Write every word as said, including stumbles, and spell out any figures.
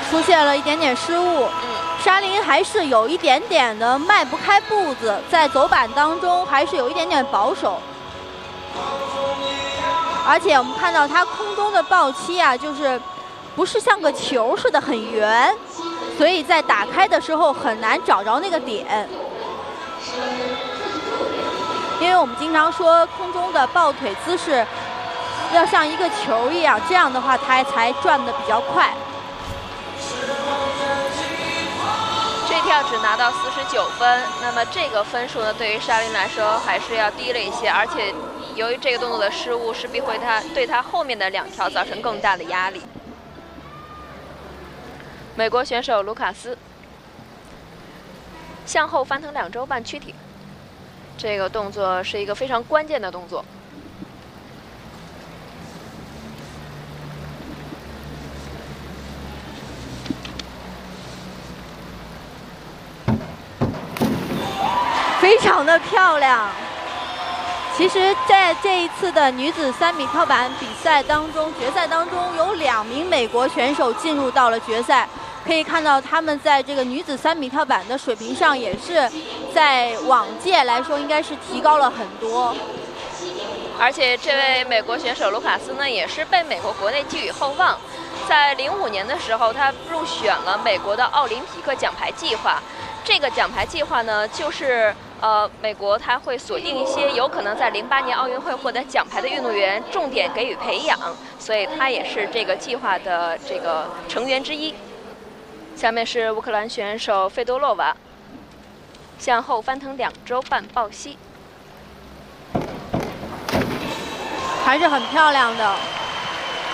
出现了一点点失误。嗯，沙林还是有一点点的迈不开步子，在走板当中还是有一点点保守。而且我们看到他空中的爆漆啊，就是不是像个球似的很圆，所以在打开的时候很难找着那个点。因为我们经常说空中的抱腿姿势要像一个球一样，这样的话它才转得比较快。 这跳只拿到四十九分，那么这个分数呢，对于沙林来说还是要低了一些，而且由于这个动作的失误，势必会他对他后面的两条造成更大的压力。美国选手卢卡斯向后翻腾两周半躯体。这个动作是一个非常关键的动作。 非常的漂亮。其实，在这一次的女子三米跳板比赛当中，决赛当中有两名美国选手进入到了决赛。可以看到，他们在这个女子三米跳板的水平上，也是在往届来说应该是提高了很多。 而且，这位美国选手卢卡斯呢，也是被美国国内寄予厚望。在零五年的时候，他入选了美国的奥林匹克奖牌计划。这个奖牌计划呢，就是呃，美国他会锁定一些有可能在零八年奥运会获得奖牌的运动员，重点给予培养，所以他也是这个计划的这个成员之一。下面是乌克兰选手费多洛娃，向后翻腾两周半抱膝， 还是很漂亮的。